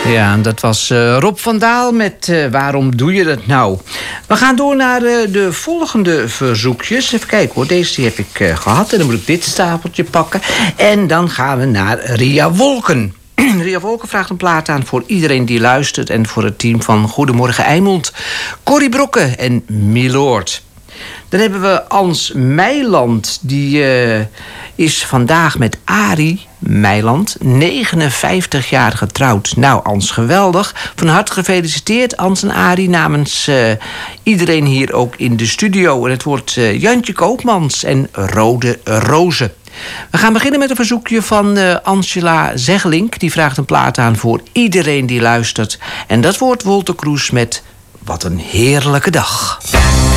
Ja, en dat was Rob van Daal met Waarom doe je dat nou? We gaan door naar de volgende verzoekjes. Even kijken hoor, deze die heb ik gehad. En dan moet ik dit stapeltje pakken. En dan gaan we naar Ria Wolken. Ria Wolken vraagt een plaat aan voor iedereen die luistert... en voor het team van Goedemorgen Eimond. Corrie Brokke en Milord. Dan hebben we Ans Meiland. Die is vandaag met Arie Meiland, 59 jaar getrouwd. Nou, Ans, geweldig. Van harte gefeliciteerd, Ans en Arie, namens iedereen hier ook in de studio. En het wordt Jantje Koopmans en Rode Rozen. We gaan beginnen met een verzoekje van Angela Zeggelink. Die vraagt een plaat aan voor iedereen die luistert. En dat wordt Wolter Kroes met Wat een heerlijke dag.